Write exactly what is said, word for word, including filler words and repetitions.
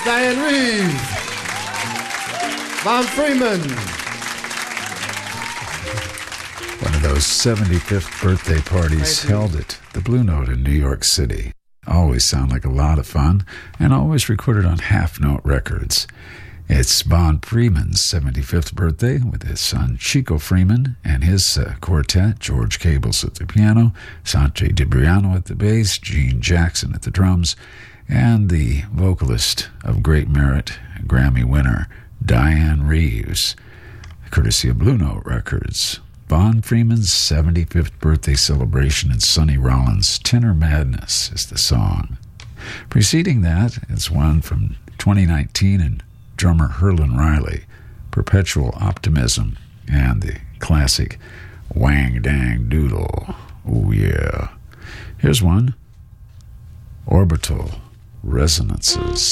Diane Reeves, Von Freeman. One of those seventy-fifth birthday parties held at the Blue Note in New York City. Always sound like a lot of fun, and always recorded on Half Note Records. It's Von Freeman's seventy-fifth birthday with his son Chico Freeman and his uh, quartet, George Cables at the piano, Sanjay DiBriano at the bass, Gene Jackson at the drums, and the vocalist of great merit, Grammy winner, Diane Reeves, courtesy of Blue Note Records. Von Freeman's seventy-fifth birthday celebration in Sonny Rollins' Tenor Madness is the song. Preceding that is one from twenty nineteen and drummer Herlin Riley, Perpetual Optimism, and the classic Wang Dang Doodle. Oh yeah. Here's one, Orbital Resonances.